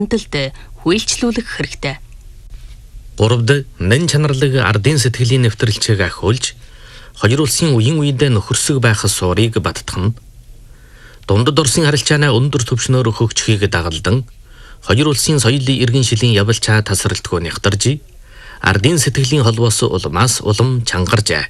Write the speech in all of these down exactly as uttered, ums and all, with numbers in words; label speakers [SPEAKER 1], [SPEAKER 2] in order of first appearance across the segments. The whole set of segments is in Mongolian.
[SPEAKER 1] хандалд хүлчлүүлэх хэрэгтэй.
[SPEAKER 2] Гуравд нэн чанарлаг ардын сэтгэлийн нэвтрэлчийг ахиулж, хоёр улсын үеийн үедээ нөхөрсөг байх суурийг баттгах нь, дундад Оросын харилцааны өндөр түвшнөөр хөгжихийг дагалдан, хоёр улсын соёлын иргэн шилийн явалчаа тасралтгүй нягтарж, ардын сэтгэлийн холбоос улмаас улам чангаржээ.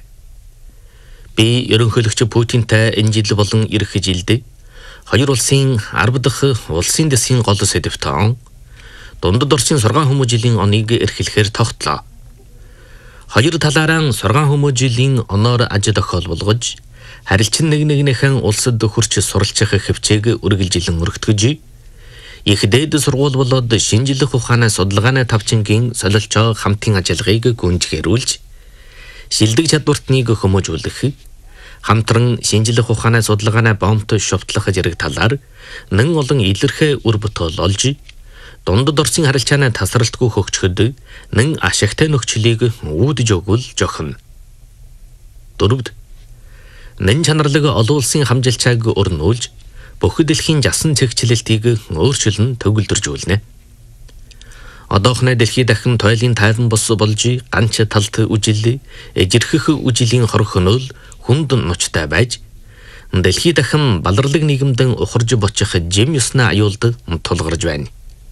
[SPEAKER 2] Би ерөнхийлөгч Путинтай энэ жил болон ирэх жилд хоёр улсын арав дахь улсын дэсгийн гол сэдэвтэн дундад Оросын сургаан хүмүүжлийн оныг эрхлэхээр тогтлоо. Хоёр талаараа сургаан хүмүүжлийн оноор аж тохиол болгож, харилцан нэг нэгнийхэн улсад хурч суралцах хөвчээг үргэлжилэн өргөтгөж, их дээд сургууль болоод шинжлэх ухааны судалгааны тавчингийн солилцоо хамтын ажиллагааг гүнжгэрүүлж, шилдэг чадвартныг хүмүүжүүлэх, хамтран шинжлэх ухааны судалгааны бомбт шувтлах зэрэг талаар нэн олон илэрхий үр бүтээл олж, дундад Оросын харилцааны тасралтгүй хөгжөхөд нэн ашигтай нөхцөлийг үүдж өгвөл жохно. Дөрөвд нэн чанарлаг олон улсын хамжилчааг өрнүүлж, бүх дэлхийн жасан цэгцлэлтийг өөрчлөн төгөлдржүүлнэ. Одоохны дэлхий дахин тойлын тайван бос болж, ганц талт үжил, эжирхэх үжилийн хор хөнөөл хүнд ночтой байж, дэлхий дахин баларлаг нийгэмдэн ухарж бочих жим ёсны аюулд тулгарж байна.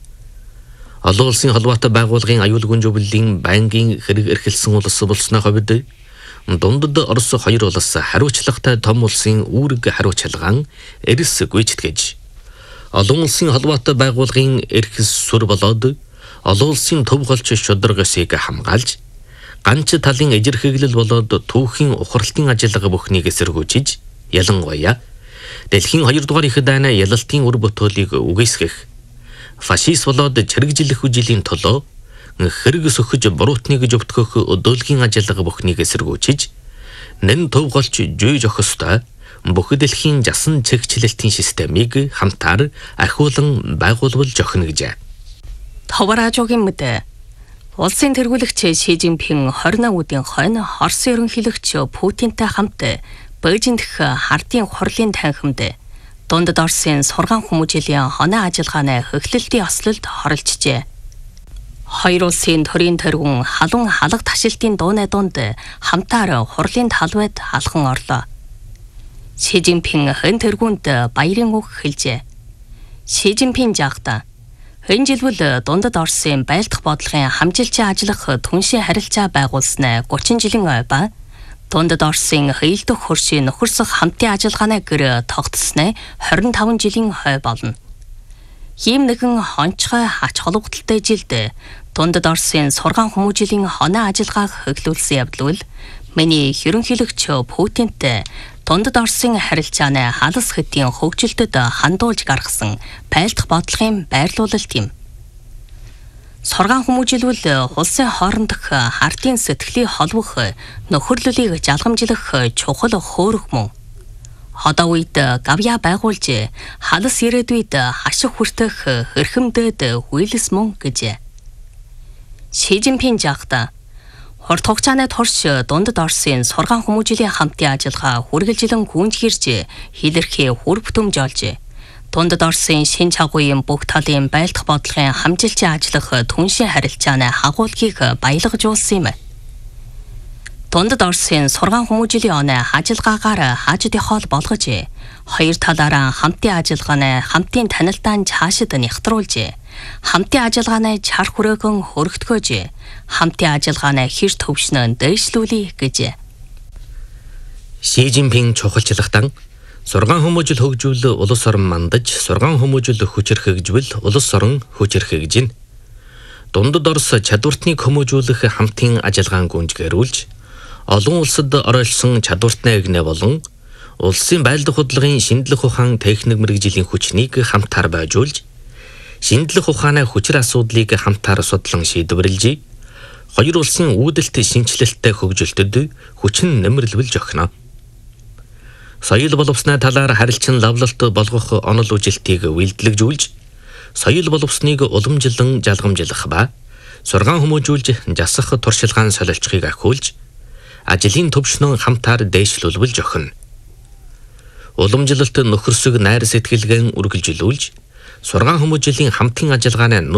[SPEAKER 2] Олон улсын холбоотой байгууллагын аюулгүй зөвлөлийн байнгын хэрэг эрхэлсэн улс болсны хувьд дундад Орос хоёр улс хариуцлагатай том улсын үүрэг хариуцлагаан эрс гүйцэтгэж, олон улсын холбоотой байгууллагын эрхэс сүр болоод олон улсын төв голч шударгасыг хамгаалж, ганц талын эжирхэглэл болоод түүхийн ухралтын ажиллагаа бүхнийг эсэргүүцэж, ялангуяа дэлхийн хоёрдугаар их дайны ялалтын үр бүтээлийг үгүйсгэх, фашист болоод чирэгжилэх үжилийн төлөө хэрэг сөхөж буруутныг зөвтгөх өдөөлгийн ажиллагаа бүхнийг эсэргүүцэж, нэн төв голч жүй жохостой бүх дэлхийн жасан цэгцлэлтийн системийг хамтаар ахиулан байгуулвал жохно гэжээ.
[SPEAKER 1] Товаражуугийн мэдээ. Улсын тэргүүлэгч Ши Жинпин хорин үүдийн хойно Орос ерөнхийлөгч Путинтай хамт Бээжин дэх хардын хурлын танхимд дундад Оросын сургаан хүмүүжлийн хоноо ажиллагааны хөглөлтийн ослолд хоролцжээ. Хоёр улсын төрийн тэргүүн халуун халах ташилтын дууны дунд хамтаар хурлын талбайд алхан орлоо. Ши Жинпин хэн тэргүүнд баярын үг хэлжээ. Ши Жинпин жаахта энэ жилбэл дундад Оросын байлдах бодлогын хамжилчийн ажиллах түншийн харилцаа байгуулснаа гучин жилийн ой ба дундад Оросын хээлдөх хөршийн нөхөрсөх хамтын ажиллагааны гэр тогтснаа хорин таван жилийн хой болно. Ийм нэгэн хонцгой ач холбогдолтой жилд дундад Оросын сургаан хүмүүжлийн хоноо ажиллагааг хөглүүлсэн явдал бол миний ерөнхийлөгч Путинтэй дундад Оросын харилцааны халас хэдийн хөгжилтөд хандуулж гаргасан байлдах бодлогын байрлуулалт юм. Сургаан хүмүүжүүлвэл улсын хоорондох хардын сэтгэлийн холбох нөхөрлөлийг жалгамжлах чухал хөөрөх мөн. Одоо үед гавья байгуулж халас ирээдүйд хашиг хүртэх хэрхэмдэд хүйлс мөн гэжээ. Ши Жинпин жаахта хурд хугацааны турш дундад Оросын сургаан хүмүүжлийн хамтын ажиллагаа хүргэлжилэн гүйцгэрж хилэрхий хүр бүтэмж олж, дундад Оросын шин чагууын бүх талын байлдах бодлогын хамжилчийн ажиллах түншийн харилцааны хагуулгыг баялагжуулсан юм. Дундад Оросын сургаан хүмүүжлийн оны ажиллагаагаар хааж дохиол болгож, хоёр талаараа хамтын ажиллагааны хамтын танилтаан цаашид нягтруулж, хамтын ажиллагааны чар хүрээгэн хөргөтгөөж, хамтын ажиллагааны хэр төвшнөө дээшлүүлье гэж.
[SPEAKER 2] Ши Жинпин чухалчлагтан сургаан хүмүүжил хөгжүүл улс орон мандаж, сургаан хүмүүжил хүчирхэгжвэл улс орон хүчирхэгжинэ. Дундад Орос чадвартныг хүмүүжүүлэх хамтын ажиллагаан гүнжгэрүүлж, олон улсад оройлсон чадвартны эгнээ болон улсын байлдах хөдөлгөөний шинжлэх ухаан техник мэргэжлийн хүчнийг хамтаар байжуулж, шинжлэх ухааны хүчир асуудлыг хамтаар судлан шийдвэрлэж, хоёр улсын үүдэлт шинжилэлттэй хөгжилтөд хүчин нэмэрлэл жохно. Соёл боловсны талаар харилцан лавлалт болгох онол үжилтийг үйлдэлжүүлж, соёл боловсныг уламжлан жалгамжлах ба сургаан хүмүүжүүлж жасах туршилгаан солилцохыг ахиулж, ажлын төвшнөө хамтаар дээшлүүлбэл жохно. Уламжлалт нөхөрсөг найр сэтгэлгэн үргэлжилүүлж, сургаан хүмүүжлийн хамтын ажиллагааны